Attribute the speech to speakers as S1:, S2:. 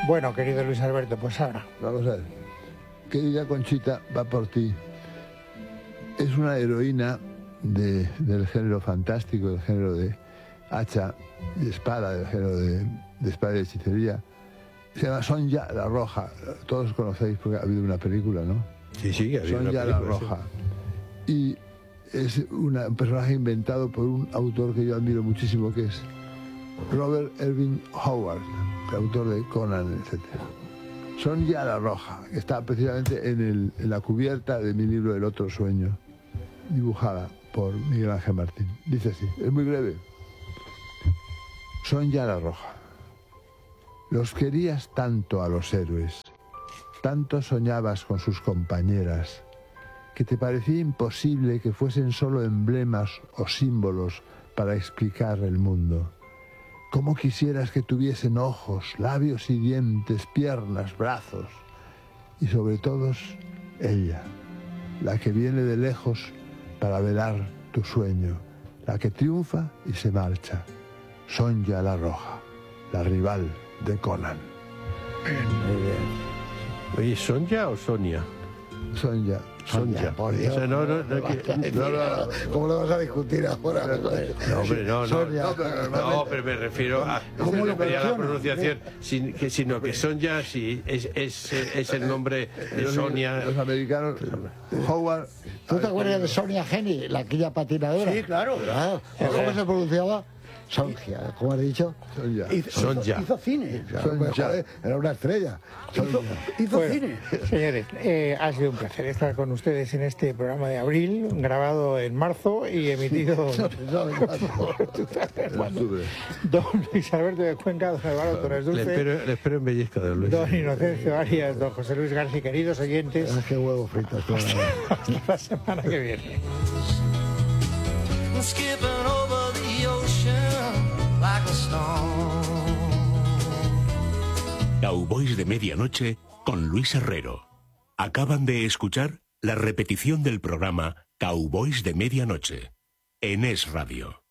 S1: Bueno, querido Luis Alberto, pues ahora.
S2: Vamos a ver. Querida Conchita, va por ti. Es una heroína del género fantástico, del género de hacha y espada, del género de espada y hechicería. Se llama Sonja la Roja. Todos conocéis porque ha habido una película, ¿no?
S3: Sí, ha habido
S2: Sonja la Roja. Sí. Y es un personaje inventado por un autor que yo admiro muchísimo, que es Robert Irving Howard, el autor de Conan, etc. Sonja la Roja, que está precisamente en la cubierta de mi libro El otro sueño, dibujada por Miguel Ángel Martín. Dice así, es muy breve. Sonja la Roja. Los querías tanto a los héroes, tanto soñabas con sus compañeras, que te parecía imposible que fuesen solo emblemas o símbolos para explicar el mundo. ¿Cómo quisieras que tuviesen ojos, labios y dientes, piernas, brazos? Y sobre todo, ella, la que viene de lejos para velar tu sueño, la que triunfa y se marcha. Sonja la Roja, la rival de Conan.
S3: Muy bien. Oye, ¿Sonja o Sonia?
S2: Sonja.
S3: Sonja.
S4: Por Dios.
S3: O sea, no,
S4: ¿Cómo le vas a discutir ahora?
S3: No, hombre, no.
S4: Sonia.
S3: No, pero me refiero a
S4: ¿Cómo lo
S3: la
S4: pronuncian?
S3: pronunciación, sino que Sonja sí es el nombre de Sonia.
S2: Los americanos, Howard.
S4: ¿Tú te acuerdas de Sonia Geni, la aquella patinadora?
S1: Sí, claro.
S4: Ah, ¿cómo se pronunciaba? Sonja, ¿cómo has dicho?
S3: Sonja.
S5: Hizo cine.
S4: Claro, pues, joder, era una estrella.
S5: Hizo
S1: Bueno,
S5: cine.
S1: señores, ha sido un placer estar con ustedes en este programa de abril, grabado en marzo y emitido don Luis Alberto de Cuenca, don Álvaro Torres
S3: Le
S1: Dulce,
S3: espero en Bellesca de Luis.
S1: don Inocencio Arias, don José Luis García, queridos oyentes,
S4: Ah, qué huevo frito. Claro.
S1: hasta la semana que viene.
S6: Skipping over the ocean like a stone.
S7: Cowboys de Medianoche con Luis Herrero. Acaban de escuchar la repetición del programa Cowboys de Medianoche en Es Radio.